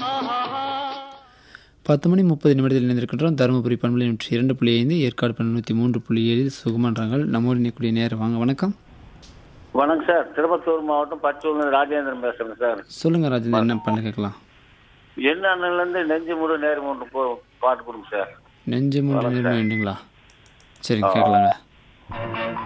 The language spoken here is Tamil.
10:30 இணைந்திருக்கின்றோம். தருமபுரி பண்பலை 102.5, ஏற்காடு பண்பலை 103.7 சுகமான்றாங்கள். நம்மோடு இணையக்கூடிய நேரம் வாங்க. வணக்கம். வணக்கம் சார். திருப்பத்தூர் மாவட்டம் பச்சூர்லேருந்து ராஜேந்திரன் பேசுகிறேன் சார். சொல்லுங்க ராஜேந்திரன், என்ன பண்ண கேட்கலாம்? என்ன அண்ணன்லேருந்து நெஞ்சு முழு நேரம் ஒன்று பாட்டு கொடுங்க சார். நெஞ்சு மூன்று நேரம் வேண்டுங்களா? சரி, கேட்கலாங்க.